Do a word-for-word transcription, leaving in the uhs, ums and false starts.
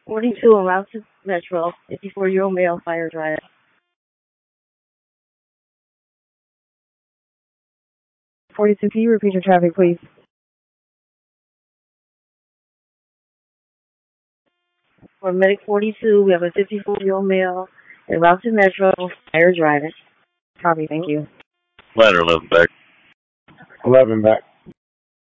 forty-two on route to Metro, fifty-four-year-old male, fire driver. forty-two, can you repeat your traffic, please? For Medic forty-two, we have a fifty-four-year-old male en route to Metro, fire driving. Copy, thank you. Ladder eleven back. eleven back.